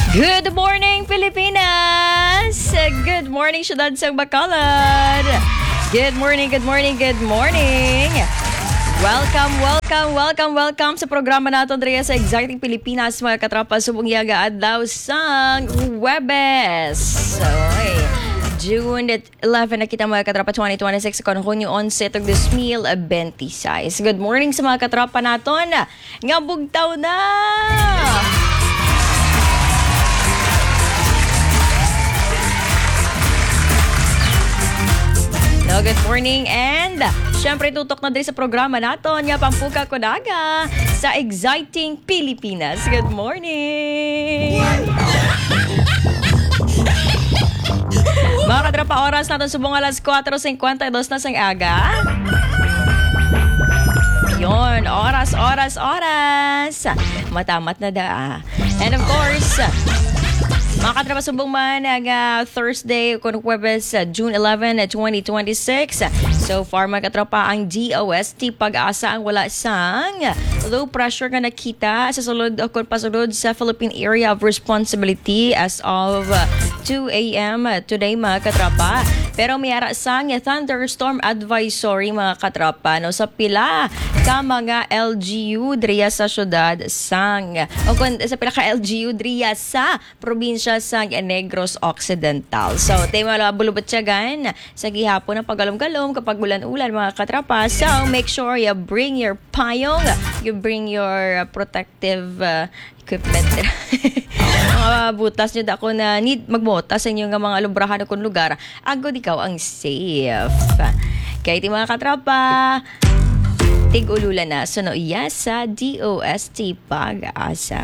Good morning, Pilipinas! Good morning, syudad sa Bacolod! Good morning, good morning, good morning! Welcome sa programa natin dito sa Exciting Pilipinas, mga katrapa, subong yaga adlaw sang Huwebes. Okay. June 11 na kita mga katrapa 2026 kon Hunyo 11 tag 2026. Good morning sa mga katrapa naton nga bugtaw na. No, good morning and syempre tutok na din sa programa naton nga pampuka ko daga sa Exciting Pilipinas. Good morning. Mga katrapa, oras natin subong alas 4:52 na sang aga. Yon, oras. Matamat na da. And of course, mga katrapa, subong man Thursday kung Huwebes, June 11, 2026. So far mga katrapa, ang DOST Pag-asa ang wala sang low pressure nga nakita sa sulod o kung pasulod sa Philippine Area of Responsibility as of 2 a.m. today mga katrapa. Pero may ara sang thunderstorm advisory mga katrapa no, sa pila ka mga LGU driya sa syudad sang o kung sa pila ka LGU driya sa probinsya sang Negros Occidental. So, tayo mga bulubotsagan sa gihapon ng paggalom-galom kapag ulan-ulan mga katrapa. So, make sure you bring your payong, you bring your protective equipment. Mga butas nyo dako na need magbotas sa inyo nga mga lubrahan kung lugar. Agod ikaw ang safe. Kaya iti mga katrapa, tig-ululan na. Suno iya sa DOST Pag-asa.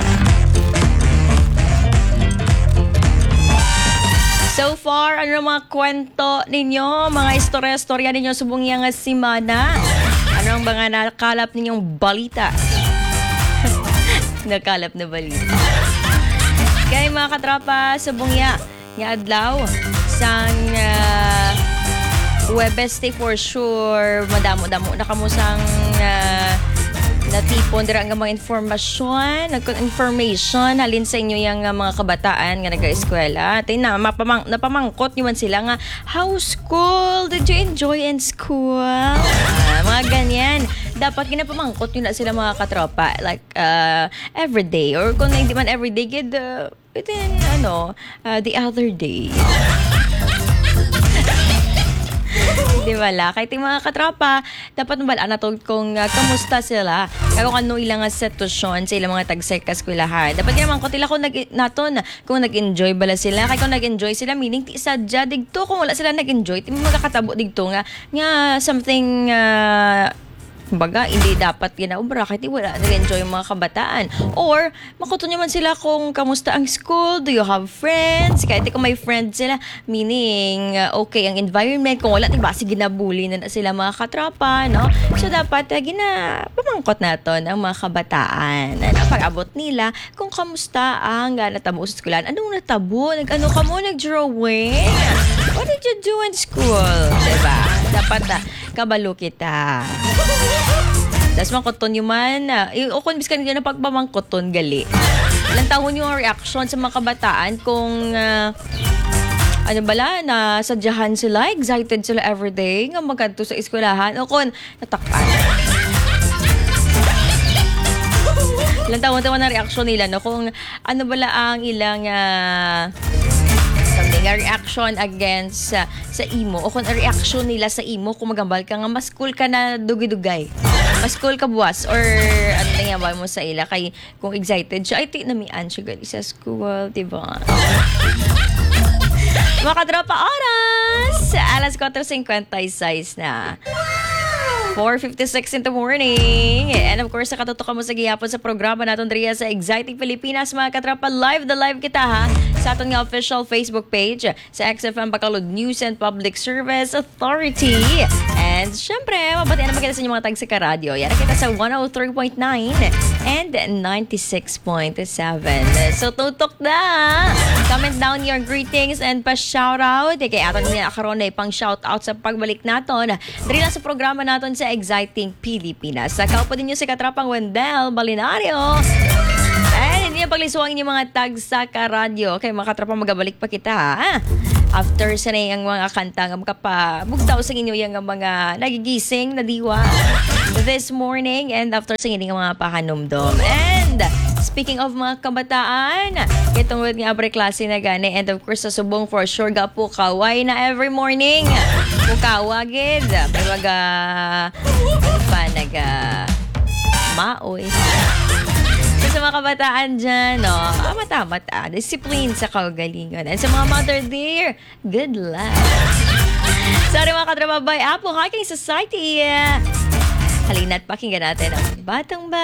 So far, ano mga kwento ninyo, mga istorya-istorya ninyo subong yang simana? Ano ang mga nakalap ninyong balita? Nakalap na balita. Kaya mga katrapa, subong nga adlaw, sang Huwebes for sure, madamo-damo na kamusang natipon dira nga mga information halin sa inyo yung mga kabataan nga nag-eskwela. Tay na napamangkot nyo man sila nga, how school? Did you enjoy in school? Mga ganyan. Dapat ginapamangkot nyo na sila mga katropa. Like, everyday. Or kung hindi man everyday, within, the other day. Di ba la? Kahit yung mga katropa, dapat mabalaan na to kung kamusta sila. Kaya kung ano ilang sitwasyon sa ilang mga tagsay kaskwilahan. Dapat naman ko tila kung nag-enjoy bala sila. Kaya kung nag-enjoy sila, meaning ti isadya digto. Kung wala sila nag-enjoy, ti magkakatabo digto nga something kumbaga, hindi dapat ginaubra kahit wala nag-enjoy yung mga kabataan. Or, makuto naman sila kung kamusta ang school, do you have friends? Kahit kung may friends sila, meaning, okay ang environment. Kung wala, diba, sige ginabuli na sila mga katrapa, no? So, dapat, pamangkot natin ang mga kabataan. Pag-abot nila kung kamusta ang natabo sa eskwelahan. Anong natabo? Nag-ano ka mo? Nag-drawing? What did you do in school? Diba? Dapat kabalo kita. Tapos mangkoton nyo man. O kung bis ka nyo na pagpamangkoton, gali. Ilang taon yung reaction sa mga kabataan kung na sadyahan sila, excited sila everyday nga magkanto sa eskwelahan o kung natakpan. Ilang taon na reaction nila no kung ano bala ang ilang reaction against sa imo o kung reaction nila sa imo kung magambal ka nga mas cool ka na dugay-dugay, mas cool ka buwas or ano na nga ba mo sa ila kay kung excited siya ay tinamian siya gali sa school, diba? Mga katropa, oras alas 4:56 na 4:56 in the morning. And of course, nakatutok mo sa gihapon sa programa natin diriya sa Exciting Pilipinas. Mga katrapa, live kita ha sa aton nga official Facebook page sa XFM Bacolod News and Public Service Authority. And syempre, mabatian naman kita sa inyong mga tag sa karadyo. Yan kita sa 103.9 and 96.7. So, tutok na! Comment down your greetings and pa-shoutout. Kaya aton nga karon na pang shoutout sa pagbalik naton. Diri lang sa programa naton sa Exciting Pilipinas. Sa kaupo din nyo si Katrapang Wendell Balinario. And Hindi paglisuang inyong mga tag sa karadyo. Okay, mga katropa, magabalik pa kita ha. After sa na yung mga kanta nga makapabugtaw sa inyo yung mga nagigising na diwa this morning and after sa inyo yung mga pakanumdom. And speaking of mga kabataan, itong nga abre klase na gani and of course sa subong for sure ga po kaway na every morning. Pukawagid. Pero maoy. So, sa mga kabataan dyan, no, mata-mata, discipline sa kaugalingon. And sa mga mother dear, good luck. Sorry mga katrababay, Apo Hiking Society. Halina't pakinggan natin ang Batang Ba.